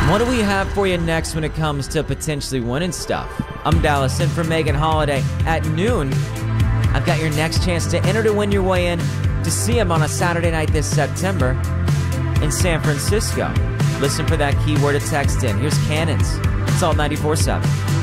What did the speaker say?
What do we have for you next when it comes to potentially winning stuff? I'm Dallas, in for Megan Holiday. At noon, I've got your next chance to enter to win your way in to see him on a Saturday night this September in San Francisco. Listen for that keyword to text in. Here's Cannons. Salt 94.7.